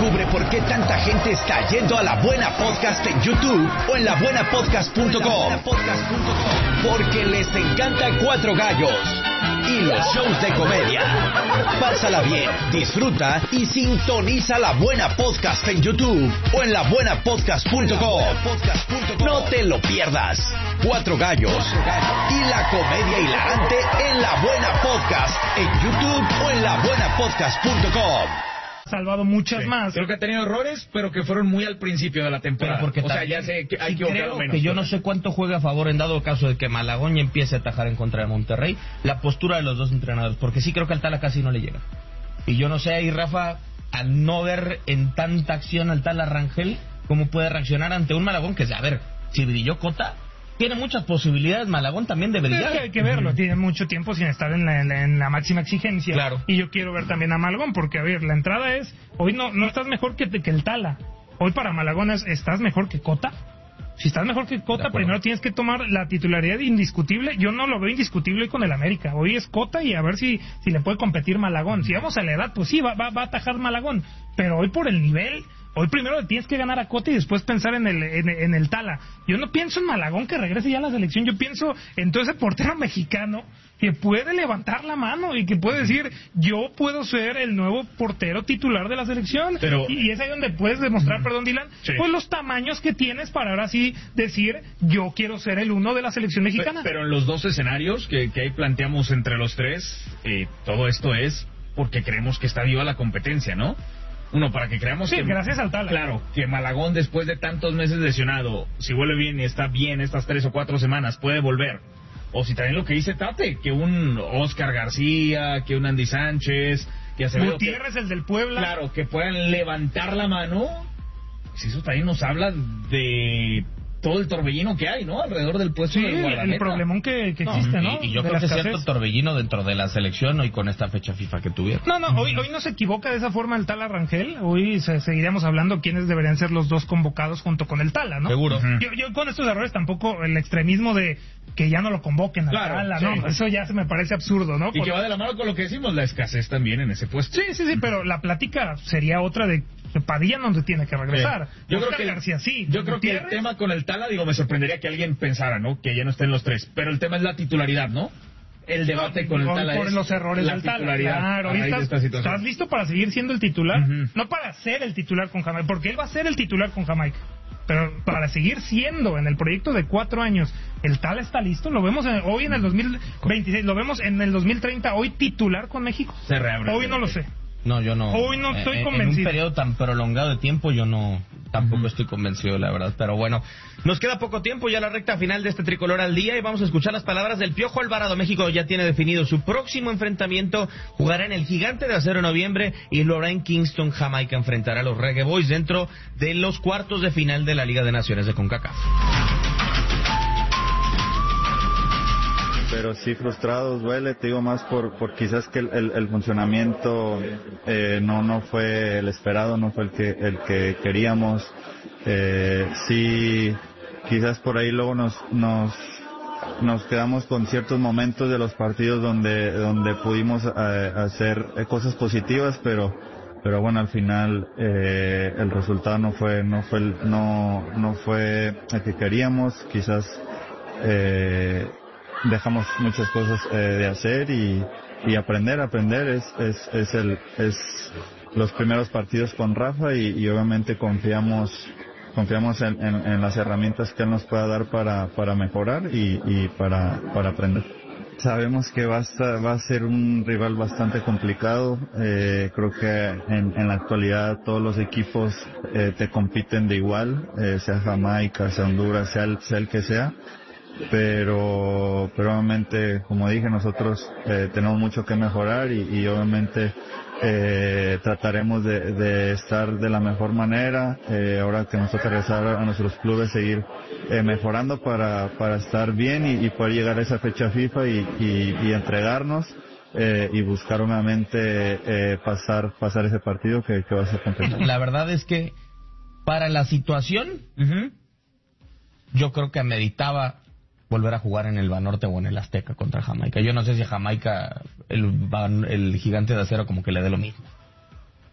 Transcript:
Descubre por qué tanta gente está yendo a La Buena Podcast en YouTube o en labuenapodcast.com. Porque les encanta Cuatro Gallos y los shows de comedia. Pásala bien, disfruta y sintoniza La Buena Podcast en YouTube o en labuenapodcast.com. No te lo pierdas. Cuatro Gallos y la comedia hilarante en La Buena Podcast en YouTube o en labuenapodcast.com. Salvado muchas más. Creo que ha tenido errores, pero que fueron muy al principio de la temporada. Porque o sea, ya sé que hay que creo menos, que yo no sé cuánto juega a favor en dado caso de que Malagón empiece a atajar en contra de Monterrey, la postura de los dos entrenadores, porque sí creo que al Tala casi no le llega. Y yo no sé ahí, Rafa, al no ver en tanta acción al Tala Rangel, cómo puede reaccionar ante un Malagón que, a ver, si brilló Cota, tiene muchas posibilidades. Malagón también de brillar. Hay que verlo, tiene mucho tiempo sin estar en la máxima exigencia. Claro. Y yo quiero ver también a Malagón, porque, a ver, la entrada es, hoy no estás mejor que el Tala. Hoy para Malagón estás mejor que Cota. Si estás mejor que Cota, primero tienes que tomar la titularidad indiscutible. Yo no lo veo indiscutible hoy con el América. Hoy es Cota y a ver si le puede competir Malagón. Si vamos a la edad, pues sí, va a atajar Malagón. Pero hoy por el nivel... Hoy primero le tienes que ganar a Cota y después pensar en el Tala. Yo no pienso en Malagón que regrese ya a la selección. Yo pienso en todo ese portero mexicano que puede levantar la mano y que puede decir, yo puedo ser el nuevo portero titular de la selección. Y es ahí donde puedes demostrar, Dylan, pues los tamaños que tienes para ahora sí decir, yo quiero ser el uno de la selección mexicana. Pero en los dos escenarios que ahí planteamos entre los tres, todo esto es porque creemos que está viva la competencia, ¿no? Uno, para que creamos que... gracias al Tala. Claro, que Malagón después de tantos meses lesionado, si vuelve bien y está bien estas 3 o 4 semanas, puede volver. O si también lo que dice Tate, que un Oscar García, que un Andy Sánchez, que Acevedo... Gutiérrez, el del Puebla. Claro, que puedan levantar la mano. Si eso también nos habla de todo el torbellino que hay, ¿no? Alrededor del puesto del guardameta. El problemón que existe, ¿no? Y yo creo que es cierto torbellino dentro de la selección hoy con esta fecha FIFA que tuvieron. Hoy no se equivoca de esa forma el Tala Rangel. Hoy seguiríamos hablando quiénes deberían ser los dos convocados junto con el Tala, ¿no? Seguro. Yo con estos errores tampoco el extremismo de que ya no lo convoquen al Tala, ¿no? Eso ya se me parece absurdo, ¿no? Y que va de la mano con lo que decimos, la escasez también en ese puesto. Sí, pero la plática sería otra de Padilla donde tiene que regresar. Yo creo que García, yo creo que el tema con el Tala, me sorprendería que alguien pensara, ¿no? Que ya no estén los tres. Pero el tema es la titularidad, ¿no? El debate con el Tala por es los errores del Tala. Claro, ¿estás listo para seguir siendo el titular? No para ser el titular con Jamaica, porque él va a ser el titular con Jamaica. Pero para seguir siendo en el proyecto de 4 años, el Tala está listo. Lo vemos hoy en el 2026, lo vemos en el 2030, hoy titular con México. Se reabre. Hoy no lo sé. No, yo no. Hoy no estoy convencido. En un periodo tan prolongado de tiempo yo tampoco estoy convencido, la verdad. Pero bueno, nos queda poco tiempo ya la recta final de este Tricolor al Día y vamos a escuchar las palabras del Piojo Alvarado. México ya tiene definido su próximo enfrentamiento. Jugará en el Gigante de Acero en noviembre y lo hará en Kingston, Jamaica. Enfrentará a los Reggae Boys dentro de los cuartos de final de la Liga de Naciones de CONCACAF. Pero sí frustrados, duele, te digo más por quizás que el funcionamiento no fue el esperado, no fue el que queríamos. Sí, quizás por ahí luego nos quedamos con ciertos momentos de los partidos donde pudimos hacer cosas positivas, pero bueno, al final el resultado no fue el que queríamos. Quizás dejamos muchas cosas de hacer y aprender es los primeros partidos con Rafa y obviamente confiamos en las herramientas que él nos pueda dar para mejorar y para aprender. Sabemos que va a ser un rival bastante complicado. Creo que en la actualidad todos los equipos te compiten de igual, sea Jamaica, sea Honduras, sea el que sea. Pero obviamente, como dije, nosotros tenemos mucho que mejorar y obviamente trataremos de estar de la mejor manera. Ahora que nos toca regresar a nuestros clubes, seguir mejorando para estar bien y poder llegar a esa fecha FIFA y entregarnos y buscar nuevamente pasar ese partido que va a ser complicado. La verdad es que para la situación yo creo que ameritaba volver a jugar en el Banorte o en el Azteca contra Jamaica. Yo no sé si a Jamaica el Gigante de Acero como que le dé lo mismo.